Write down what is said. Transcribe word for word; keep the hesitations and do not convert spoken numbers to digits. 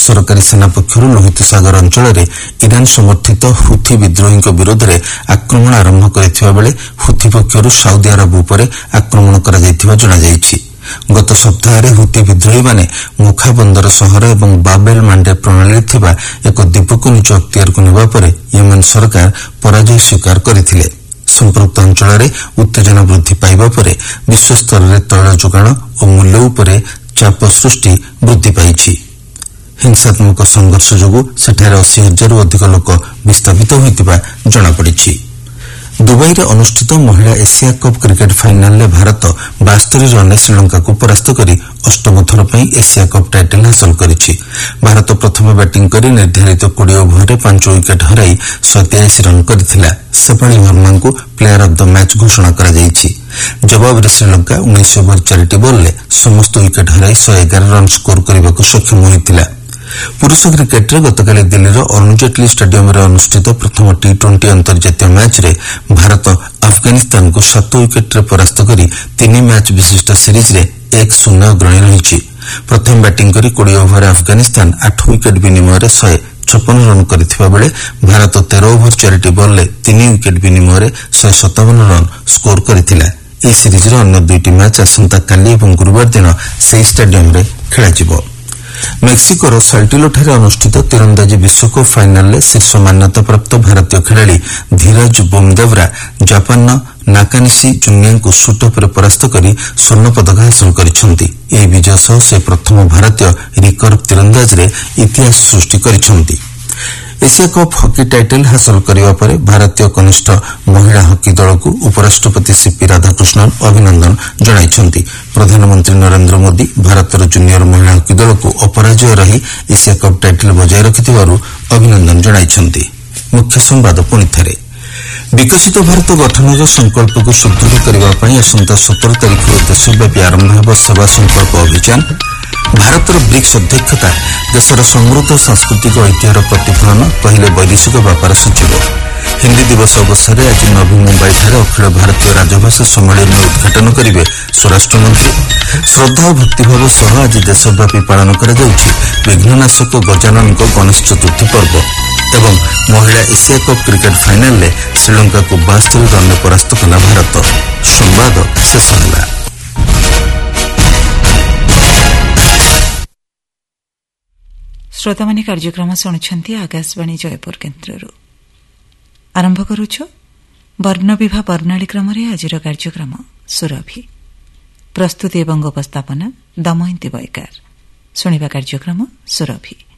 ବେସରକାରୀ ସେନା ପକ୍ଷରୁ ଲୋହିତ ସାଗର ଅଞ୍ଚଳରେ ଇରାନ ସମର୍ଥିତ ହୁଥି ବିଦ୍ରୋହୀଙ୍କ ବିରୋଧରେ ଆକ୍ରମଣ ଆରମ୍ଭ କରିଥିବା ବେଳେ ହୁଥି ପକ୍ଷରୁ ସାଉଦି ଆରବ ଉପରେ ଆକ୍ରମଣ କରାଯାଇଥିବା ଜଣାଯାଇଛି। ଗତ ସପ୍ତାହରେ ହୁଥି ବିଦ୍ରୋହୀମାନେ ମୁଖା ବନ୍ଦର ସହର ଏବଂ ବାବେଲ ମାଣ୍ଡେ ପ୍ରଣାଳୀରେ ଥିବା ଏକ ଦ୍ୱୀପକୁ ନିଜ ଅକ୍ତିଆରକୁ ନେବା ପରେ ୟେମେନ ସରକାର ପରାଜୟ ସ୍ୱୀକାର କରିଥିଲେ। ସମ୍ପୃକ୍ତ ଅଞ୍ଚଳରେ ଉତ୍ତେଜନା ବୃଦ୍ଧି ପାଇବା ପରେ ବିଶ୍ୱସ୍ତରରେ ତୈଳ ଯୋଗାଣ ଓ ମୂଲ୍ୟ ଉପରେ ଚାପ ସୃଷ୍ଟି ବୃଦ୍ଧି ପାଇଛି। ହିଂସାତ୍ମକ ସଂଘର୍ଷ ଯୋଗୁଁ ସେଠାରେ ଅଶୀ ହଜାରରୁ ଅଧିକ ଲୋକ ବିସ୍ଥାପିତ ହୋଇଥିବା ଜଣାପଡ଼ିଛି। ଦୁବାଇରେ ଅନୁଷ୍ଠିତ ମହିଳା ଏସିଆ କପ୍ କ୍ରିକେଟ ଫାଇନାଲରେ ଭାରତ ବାସ୍ତରୀ ରନ୍ରେ ଶ୍ରୀଲଙ୍କାକୁ ପରାସ୍ତ କରି ଅଷ୍ଟମ ଥର ପାଇଁ ଏସିଆ କପ୍ ଟାଇଟଲ ହାସଲ କରିଛି। ଭାରତ ପ୍ରଥମେ ବ୍ୟାଟିଂ କରି ନିର୍ଦ୍ଧାରିତ କୋଡ଼ିଏ ଓଭରରେ ପାଞ୍ଚ ୱିକେଟ୍ ହରାଇ ଶହେ ତେୟାଅଶୀ ରନ୍ କରିଥିଲା। ସେପାଳି ବର୍ମାଙ୍କୁ ପ୍ଲେୟାର ଅଫ୍ ଦ ମ୍ୟାଚ୍ ଘୋଷଣା କରାଯାଇଛି। ଜବାବରେ ଶ୍ରୀଲଙ୍କା ଉଣେଇଶ ଓଭର ଚାରିଟି ବଲ୍ରେ ସମସ୍ତ ୱିକେଟ୍ ହରାଇ ଶହେ ଏଗାର ରନ୍ ସ୍କୋର କରିବାକୁ ସକ୍ଷମ ହୋଇଥିଲା। ପୁରୁଷ କ୍ରିକେଟରେ ଗତକାଲି ଦିଲ୍ଲୀର ଅରୁଣ ଜେଟଲୀ ଷ୍ଟାଡିୟମରେ ଅନୁଷ୍ଠିତ ପ୍ରଥମ ଟି ଟ୍ୱେଣ୍ଟି ଅନ୍ତର୍ଜାତୀୟ ମ୍ୟାଚ୍ରେ ଭାରତ ଆଫଗାନିସ୍ତାନକୁ ସାତ ୱିକେଟ୍ରେ ପରାସ୍ତ କରି ତିନି ମ୍ୟାଚ୍ ବିଶିଷ୍ଟ ସିରିଜ୍ରେ ଏକ ଶୂନ୍ୟ ଅଗ୍ରଣୀ ରହିଛି। ପ୍ରଥମେ ବ୍ୟାଟିଂ କରି କୋଡ଼ିଏ ଓଭରରେ ଆଫଗାନିସ୍ତାନ ଆଠ ୱିକେଟ୍ ବିନିମୟରେ ଶହେ ଛପନ ରନ୍ କରିଥିବା ବେଳେ ଭାରତ ତେର ଓଭର ଚାରିଟି ବଲ୍ରେ ତିନି ୱିକେଟ୍ ବିନିମୟରେ ଶହେ ସତାବନ ରନ୍ ସ୍କୋର କରିଥିଲା। ଏହି ସିରିଜ୍ର ଅନ୍ୟ ଦୁଇଟି ମ୍ୟାଚ୍ ଆସନ୍ତାକାଲି ଏବଂ ଗୁରୁବାର ଦିନ ସେହି ଷ୍ଟାଡିୟମରେ ଖେଳାଯିବ। ମେକ୍ସିକୋର ସାଲ୍ଟିଲୋଠାରେ ଅନୁଷ୍ଠିତ ତୀରନ୍ଦାଜୀ ବିଶ୍ୱକପ୍ ଫାଇନାଲରେ ଶୀର୍ଷ ମାନ୍ୟତାପ୍ରାପ୍ତ ଭାରତୀୟ ଖେଳାଳି ଧୀରଜ ବୋମଦେଭରା ଜାପାନର ନାକାନିସି ଜୁନିଆଙ୍କୁ ସୁଟ୍ ଅଫ୍ରେ ପରାସ୍ତ କରି ସ୍ୱର୍ଣ୍ଣପଦକ ହାସଲ କରିଛନ୍ତି। ଏହି ବିଜୟ ସହ ସେ ପ୍ରଥମ ଭାରତୀୟ ରିକର୍ଭ ତୀରନ୍ଦାଜରେ ଇତିହାସ ସୃଷ୍ଟି କରିଛନ୍ତି। ଏସିଆ କପ୍ ହକି ଟାଇଟଲ ହାସଲ କରିବା ପରେ ଭାରତୀୟ କନିଷ୍ଠ ମହିଳା ହକି ଦଳକୁ ଉପରାଷ୍ଟ୍ରପତି ସିପି ରାଧାକୃଷ୍ଣନ୍ ଅଭିନନ୍ଦନ ଜଣାଇଛନ୍ତି। ପ୍ରଧାନମନ୍ତ୍ରୀ ନରେନ୍ଦ୍ର ମୋଦି ଭାରତର ଜୁନିୟର ମହିଳା ହକି ଦଳକୁ ଅପରାଜୟ ରହି ଏସିଆ କପ୍ ଟାଇଟଲ ବଜାୟ ରଖିଥିବାରୁ ଅଭିନନ୍ଦନ ଜଣାଇଛନ୍ତି। ମୁଖ୍ୟ ସମ୍ବାଦ ପୁଣିଥରେ ବିକଶିତ ଭାରତ ଗଠନର ସଂକଳ୍ପକୁ ସୁଦୃଢ଼ କରିବା ପାଇଁ ଆସନ୍ତା ସତର ତାରିଖରୁ ଦେଶବ୍ୟାପୀ ଆରମ୍ଭ ହେବ ସେବା ସଂକଳ୍ପ ଅଭିଯାନ। ଭାରତର ବ୍ରିକ୍ସ ଅଧ୍ୟକ୍ଷତା ଦେଶର ସମୃଦ୍ଧ ସାଂସ୍କୃତିକ ଐତିହ୍ୟର ପ୍ରତିଫଳନ କହିଲେ ବୈଦେଶିକ ବ୍ୟାପାର ସଚିବ। ହିନ୍ଦୀ ଦିବସ ଅବସରରେ ଆଜି ନଭି ମୁମ୍ବାଇଠାରେ ଅଖିଳ ଭାରତୀୟ ରାଜଭାଷା ସମ୍ମିଳନୀ ଉଦ୍ଘାଟନ କରିବେ ସ୍ୱରାଷ୍ଟ୍ରମନ୍ତ୍ରୀ। ଶ୍ରଦ୍ଧା ଓ ଭକ୍ତିଭାବ ସହ ଆଜି ଦେଶବ୍ୟାପୀ ପାଳନ କରାଯାଉଛି ବିଘ୍ନନାଶକ ଗଜାନନଙ୍କ ଗଣେଶ ଚତୁର୍ଥୀ ପର୍ବ ଏବଂ ମହିଳା ଏସିଆ କପ୍ କ୍ରିକେଟ ଫାଇନାଲରେ ଶ୍ରୀଲଙ୍କାକୁ ବାସ୍ତରୀ ରନ୍ରେ ପରାସ୍ତ କଲା ଭାରତ। ସମ୍ବାଦ ଶେଷ ହେଲା। श्रोतामाने कार्यक्रम शुणुछंती आकाशवाणी जयपुर केन्द्रରୁ आरंभ करूछु वर्णविभा वर्णाली क्रमरे आजिर कार्यक्रम सुरभि प्रस्तुति एवं उपस्थापना दमयंती बयकार। शुणिबा कार्यक्रम सुरभि।